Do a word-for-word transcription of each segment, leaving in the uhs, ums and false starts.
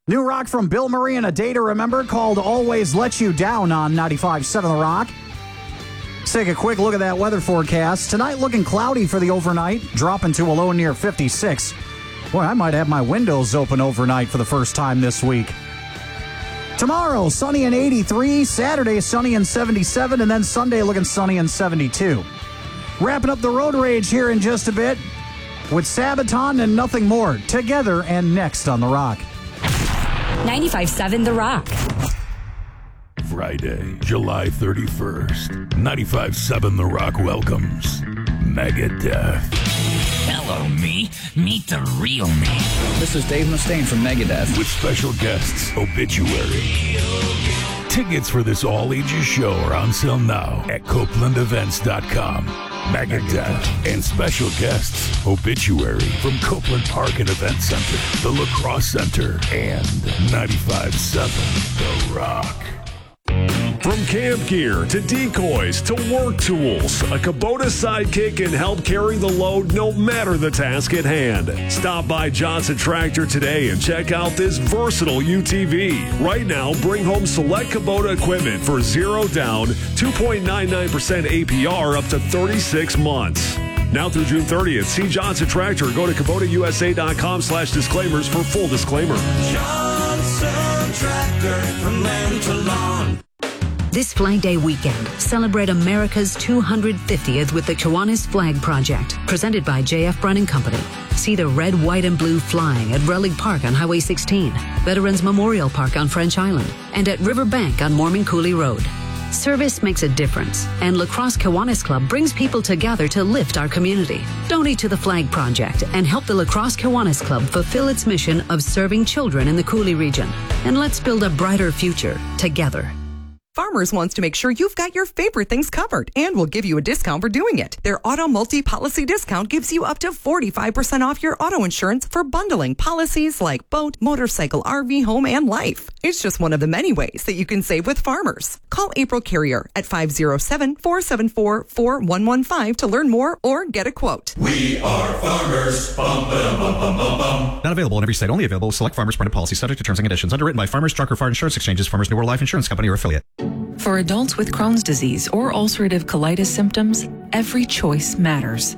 New rock from Bill Murray and A Day to Remember called Always Let You Down on ninety-five point seven The Rock. Let's take a quick look at that weather forecast. Tonight looking cloudy for the overnight, dropping to a low near fifty-six. Boy, I might have my windows open overnight for the first time this week. Tomorrow, sunny and eighty-three. Saturday, sunny and seventy-seven. And then Sunday, looking sunny and seventy-two. Wrapping up the road rage here in just a bit with Sabaton and Nothing More. Together and next on The Rock. ninety-five point seven The Rock. Friday, July thirty-first. ninety-five point seven The Rock welcomes Megadeth. Hello, me. Meet the real me. This is Dave Mustaine from Megadeth. With special guests, Obituary. Tickets for this all-ages show are on sale now at Copeland Events dot com. Megadeth and special guests, Obituary from Copeland Park and Event Center, the Lacrosse Center, and ninety-five point seven The Rock. From camp gear to decoys to work tools, a Kubota Sidekick can help carry the load no matter the task at hand. Stop by Johnson Tractor today and check out this versatile U T V. Right now, bring home select Kubota equipment for zero down, two point nine nine percent A P R up to thirty-six months. Now through June thirtieth, see Johnson Tractor. Go to Kubota U S A dot com slash disclaimers for full disclaimer. Johnson Tractor, from land to lawn. This Flag Day weekend, celebrate America's two hundred fiftieth with the Kiwanis Flag Project, presented by J F Brunn and Company. See the red, white, and blue flying at Relic Park on Highway sixteen, Veterans Memorial Park on French Island, and at Riverbank on Mormon Cooley Road. Service makes a difference, and La Crosse Kiwanis Club brings people together to lift our community. Donate to the Flag Project and help the La Crosse Kiwanis Club fulfill its mission of serving children in the Cooley region. And let's build a brighter future together. Farmers wants to make sure you've got your favorite things covered and will give you a discount for doing it. Their auto multi-policy discount gives you up to forty-five percent off your auto insurance for bundling policies like boat, motorcycle, R V, home, and life. It's just one of the many ways that you can save with Farmers. Call April Carrier at five oh seven, four seven four, four one one five to learn more or get a quote. We are farmers. Bum, bum, bum, bum, bum, bum. Not available in every state. Only available with select Farmers printed policy subject to terms and conditions. Underwritten by Farmers Truck or Fire Insurance Exchanges, Farmers New World Life Insurance Company or affiliate. For adults with Crohn's disease or ulcerative colitis symptoms, every choice matters.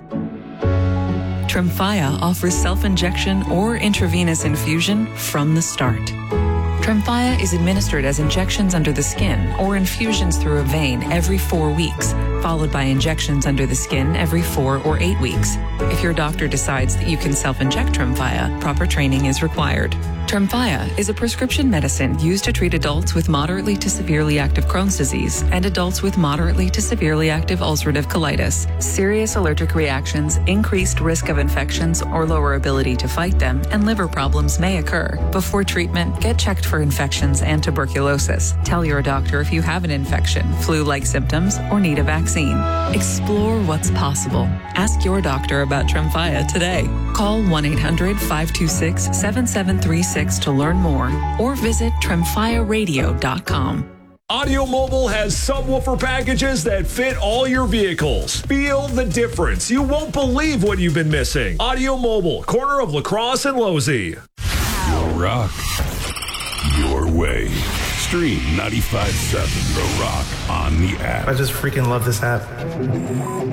Tremfya offers self-injection or intravenous infusion from the start. Tremfya is administered as injections under the skin or infusions through a vein every four weeks, followed by injections under the skin every four or eight weeks. If your doctor decides that you can self-inject Tremfya, proper training is required. Tremfya is a prescription medicine used to treat adults with moderately to severely active Crohn's disease and adults with moderately to severely active ulcerative colitis. Serious allergic reactions, increased risk of infections or lower ability to fight them, and liver problems may occur. Before treatment, get checked for infections and tuberculosis. Tell your doctor if you have an infection, flu-like symptoms, or need a vaccine. Explore what's possible. Ask your doctor about Tremfya today. Call one eight hundred, five two six, seven seven three six to learn more or visit tremfya radio dot com. Audio Mobile has subwoofer packages that fit all your vehicles. Feel the difference. You won't believe what you've been missing. Audio Mobile, corner of La Crosse and Losey. Your Rock, your way. Stream ninety-five point seven The Rock on the app. I just freaking love this app.